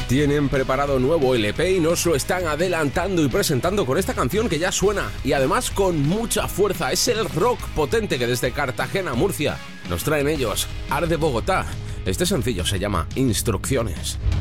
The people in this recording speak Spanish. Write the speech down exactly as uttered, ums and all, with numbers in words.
Tienen preparado nuevo L P y nos lo están adelantando y presentando con esta canción que ya suena y además con mucha fuerza. Es el rock potente que desde Cartagena, Murcia, nos traen ellos. Arde Bogotá. Este sencillo se llama Instrucciones.